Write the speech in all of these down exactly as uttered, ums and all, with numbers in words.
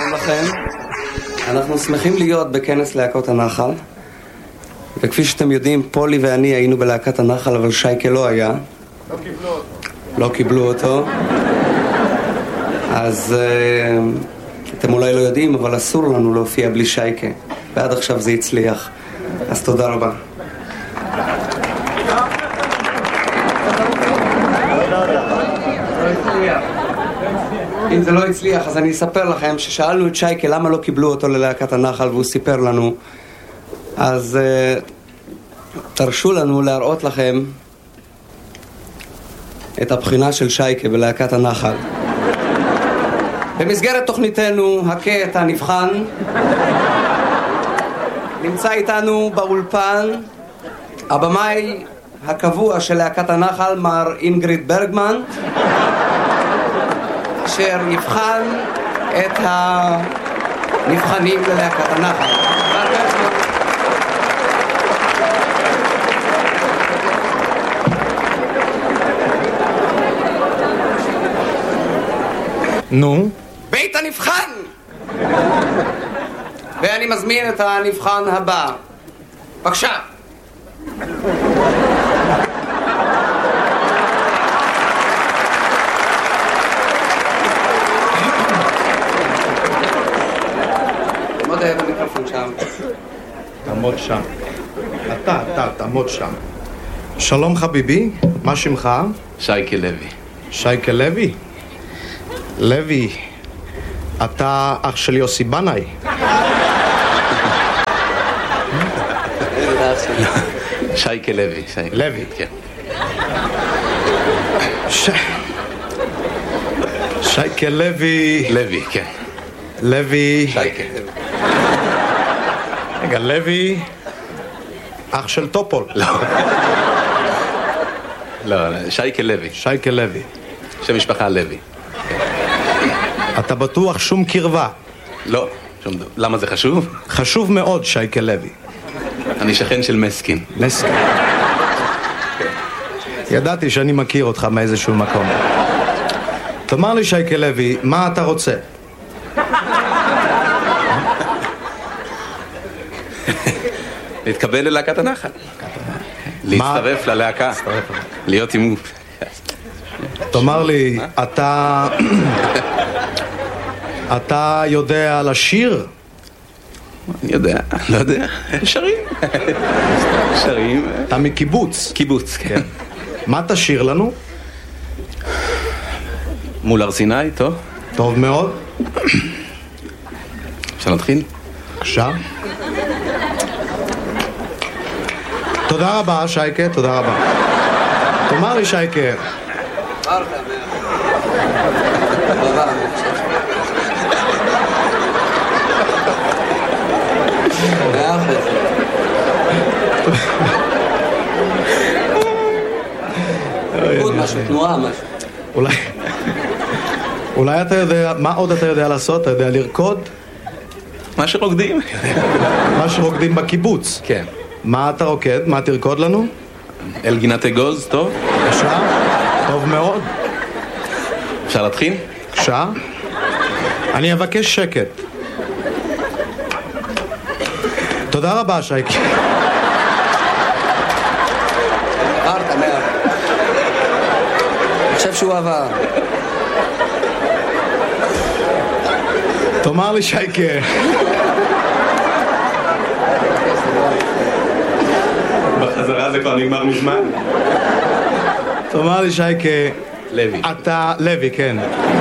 שלום לכם. אנחנו שמחים להיות בכנס להקות הנחל, וכפי שאתם יודעים, פולי ואני היינו בלהקת הנחל, אבל שייקה לא היה. לא קיבלו אותו. לא קיבלו אותו. אז uh, אתם אולי לא יודעים, אבל אסור לנו להופיע בלי שייקה, ועד עכשיו זה הצליח. אז תודה רבה. אם זה לא הצליח, אז אני אספר לכם ששאלנו את שייקה למה לא קיבלו אותו ללהקת הנחל, והוא סיפר לנו. אז uh, תרשו לנו להראות לכם את הבחינה של שייקה בלהקת הנחל. במסגרת תוכניתנו, הקטע נבחן, נמצא איתנו באולפן הבמאי הקבוע של להקת הנחל, מר אינגריד ברגמן, אשר יבחן את הנבחנים ללהקת הנחל. נו? בית הנבחן! ואני מזמין את הנבחן הבא. בבקשה. עמוד היה במיקרופון שם. תעמוד שם. אתה, אתה, תעמוד שם. שלום חביבי, מה שמך? שייקה לוי. שייקה לוי? לוי, אתה אח של יוסי בנאי. שייקה לוי. לוי? כן. שייקה לוי. לוי, כן. לוי. שייקה. רגע, לוי, אח של טופול. לא. לא, שייקה לוי. שייקה לוי. שם משפחה לוי. אתה בטוח שום קרבה? לא, שום דבר. למה זה חשוב? חשוב מאוד, שייקה לוי. אני שכן של מסקין. מסקין. ידעתי שאני מכיר אותך מאיזשהו מקום. תאמר לי, שייקה לוי, מה אתה רוצה? להתקבל ללהקת הנחל. להצטרף ללהקה. להיות עם... תאמר לי, אתה... אתה יודע לשיר? אני יודע, לא יודע. שרים. שרים. אתה מקיבוץ. קיבוץ, כן. מה תשיר לנו? מול הר סיני, טוב. טוב מאוד. אפשר להתחיל? בבקשה. תודה רבה, שייקה, תודה רבה. תאמר לי, שייקה. משהו, תנועה, משהו. אולי... אולי אתה יודע... מה עוד אתה יודע לעשות? אתה יודע לרקוד? מה שרוקדים. מה שרוקדים בקיבוץ. כן. מה אתה רוקד? מה תרקוד לנו? אל גינת אגוז, טוב. בבקשה. טוב מאוד. אפשר להתחיל? בבקשה. אני אבקש שקט. תודה רבה, שייקה. עברת, מאה. אני חושב שהוא עבר. תאמר לי, שייקה. בחזרה זה כבר נגמר מזמן. תאמר לי, שייקה. לוי. אתה... לוי, כן.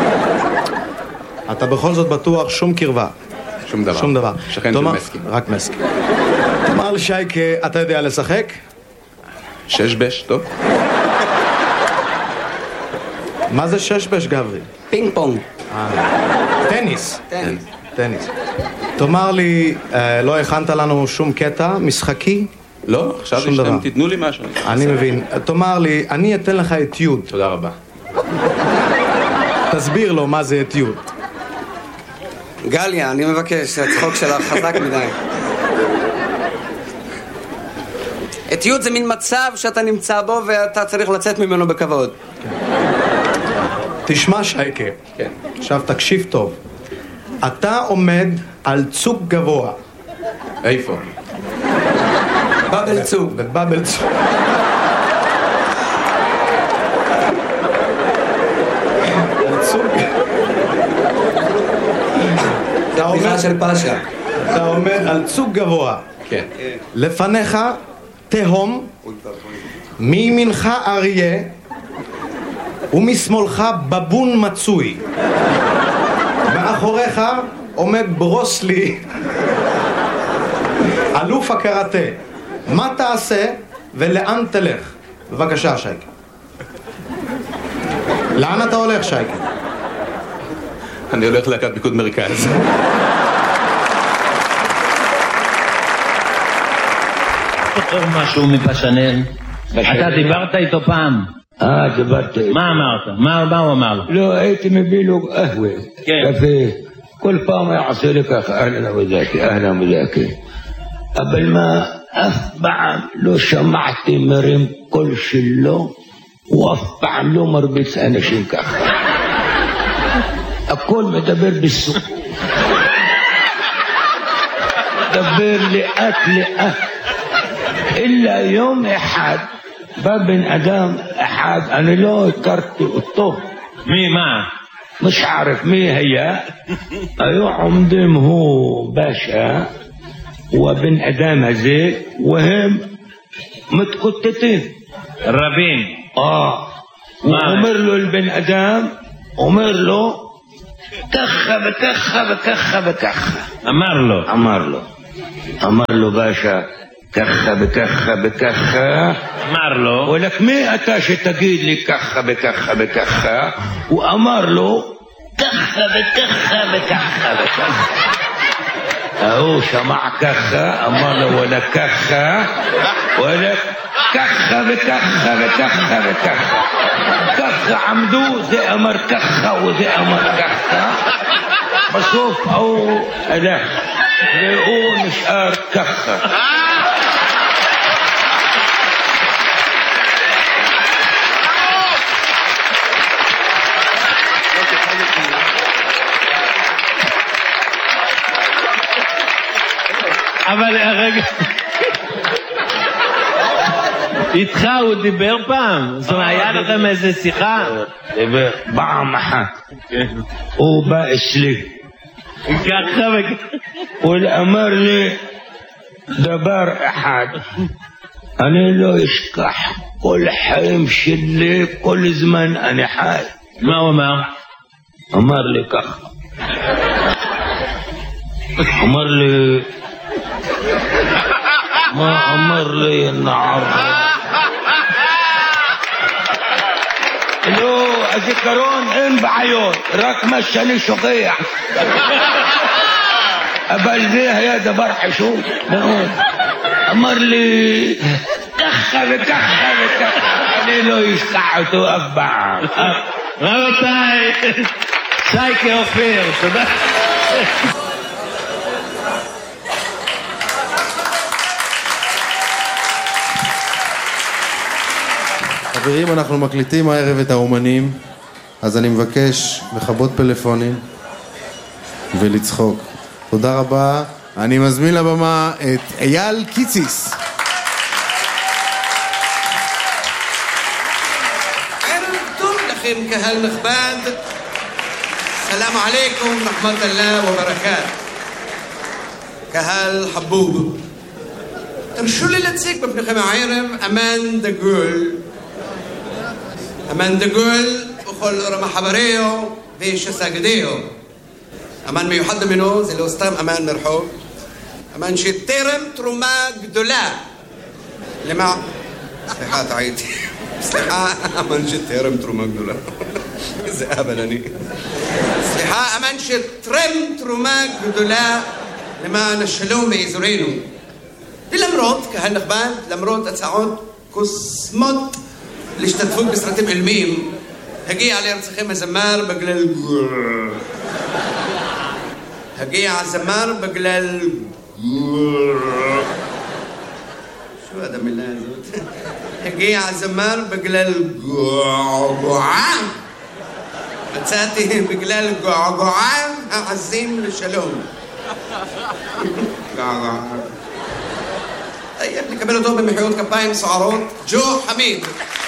אתה בכל זאת בטוח שום קרבה. שום דבר. שום דבר. שכן של מסקין. רק מסקין. תאמר לי, שייקה, אתה יודע לשחק? שש בש, טוב. מה זה שש בש, גברי? פינג פונג. טניס. טניס. טניס. תאמר לי, לא הכנת לנו שום קטע משחקי? לא, חשבתי שאתם תיתנו לי משהו. אני מבין. תאמר לי, אני אתן לך אתיוד. תודה רבה. תסביר לו מה זה אתיוד. גליה, אני מבקש, הצחוק שלך חזק מדי. אתיוד זה מין מצב שאתה נמצא בו ואתה צריך לצאת ממנו בכבוד. תשמע, שייקה. כן. עכשיו תקשיב טוב. אתה עומד על צוק גבוה. איפה? בבל צוק. בבבל צוק. בדיחה של פאשה. אתה עומד על צוק גבוה. כן. לפניך תהום, מימינך אריה ומשמאלך בבון מצוי. מאחוריך עומד ברוסלי, אלוף הקראטה. מה תעשה ולאן תלך? בבקשה שייקה. לאן אתה הולך שייקה? אני הולך להקת פיקוד מרכז. משהו מפשנל. אתה דיברת איתו פעם? אה, דיברתי. מה אמרת? מה הוא אמר? לא, הייתי מביא לו קהווה, קפה. כל פעם היה עושה לי ככה, אהלן וזאקי, אהלן וזאקי. אבל מה, אף פעם לא שמעתי מרים קול שלו, ואף פעם לא מרביץ אנשים ככה. הכל מדבר בסוף. מדבר לאט לאט. אלא יום אחד בא בן אדם אחד, אני לא הכרתי אותו. מי, מה? مش عارف مين هي. היו עומדים הוא באשה ובן אדם הזה והם מתקוטטים רבים. אה הוא אומר לו לבן אדם, אומר לו ככה וככה וככה וככה. אמר לו אמר לו אמר לו באשה ככה וככה וככה. אמר לו ולך מי אתה שתגיד לי ככה וככה וככה? הוא אמר לו ככה וככה וככה וככה. הוא שמע ככה, אמר לו וلا ככה וلا ככה וככה וככה וככה. ככה עמדו, זה אמר ככה וזה אמר ככה. בסוף הוא הלך והוא נשאר ככה. אבל רגע, איתך הוא דיבר פעם? זאת אומרת, היה לכם איזה שיחה? דיבר פעם אחת. הוא בא אצלי ככה וככה. הוא אמר לי דבר אחד אני לא אשכח כל חיים שלי, כל זמן אני חי. מה הוא אמר? אמר לי ככה, אמר לי מה אמר לי נער? לא, הזיכרון אין בעיות, רק מה שאני שוכח. אבל זה היה דבר חשוב מאוד. אמר לי ככה וככה וככה, אני לא אשכח אותו אף פעם. רבותיי, שייקה אופיר, תודה. חברים, אנחנו מקליטים הערב את האומנים, אז אני מבקש לכבות פלאפונים ולצחוק. תודה רבה. אני מזמין לבמה את אייל קיציס. ערב טוב לכם קהל נכבד. סלאם עליכום רחמת אללה וברקאת. קהל חבוב, תרשו לי להציג בפניכם הערב אמן דגול. אמן דגול בכל רמח חבריו ושסגדיו. אמן מיוחד ממנו, זה לא סתם אמן מרחוב, אמן שתרם תרומה גדולה למה... סליחה, טעיתי. סליחה, אמן שתרם תרומה גדולה. איזה אבל אני. סליחה, אמן שתרם תרומה גדולה למען השלום באזורנו. ולמרות, קהל נכבד, למרות הצעות קוסמות להשתתפות בסרטים עילמיים, הגיע לארצכם הזמר בגלל... הגיע הזמר בגלל... שו עד המילה הזאת? הגיע הזמר בגלל געגועה. מצאתי בגלל געגועה העזים לשלום. טוב, נקבל אותו במחיאות כפיים סוערות, ג'ו חמיד.